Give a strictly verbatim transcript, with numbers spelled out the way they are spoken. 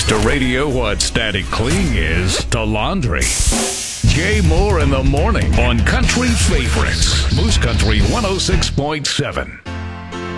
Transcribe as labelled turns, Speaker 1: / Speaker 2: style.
Speaker 1: to radio what static cling is to laundry. Jay Moore in the morning on Country Favorites, Moose Country one oh six point seven.